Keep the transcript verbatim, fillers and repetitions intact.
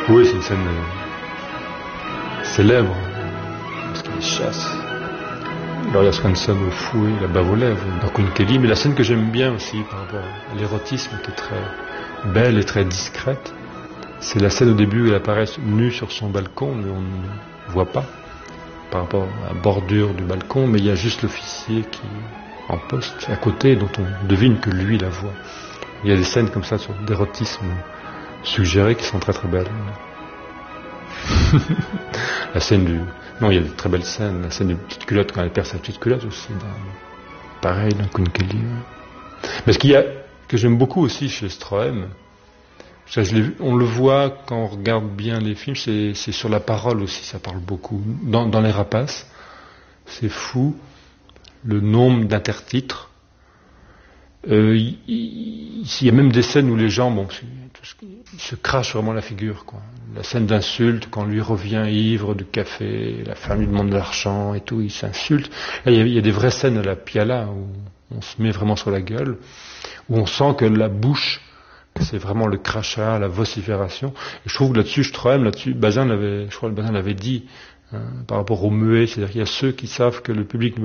Oui, c'est une scène euh, célèbre, parce qu'il chasse Gloria Swanson au fouet, la bave aux lèvres, dans Queen Kelly, mais la scène que j'aime bien aussi par rapport à l'érotisme, qui est très belle et très discrète, c'est la scène au début où elle apparaît nue sur son balcon, mais on ne voit pas par rapport à la bordure du balcon, mais il y a juste l'officier qui est en poste à côté, dont on devine que lui la voit. Il y a des scènes comme ça sur d'érotisme suggéré qui sont très très belles. La scène du... Non, il y a de très belles scènes. La scène de petite culotte, quand elle perd sa petite culotte aussi. Dans... Pareil, dans Queen Kelly. Mais ce qu'il y a, que j'aime beaucoup aussi chez Stroheim, ça, je l'ai vu, on le voit quand on regarde bien les films, c'est, c'est sur la parole aussi, ça parle beaucoup. Dans, dans Les Rapaces, c'est fou, le nombre d'intertitres. Euh, il, il, il y a même des scènes où les gens, bon, ils se crachent vraiment la figure, quoi. La scène d'insulte, quand lui revient ivre du café, la femme lui demande de l'argent et tout, il s'insulte. Là, il y, a, il y a des vraies scènes à la Piala où on se met vraiment sur la gueule, où on sent que la bouche, c'est vraiment le crachat, la vocifération. Et je trouve que là-dessus, Stroheim, là-dessus, Bazin l'avait, je crois que Bazin l'avait dit, hein, par rapport aux muets, c'est-à-dire qu'il y a ceux qui savent que le public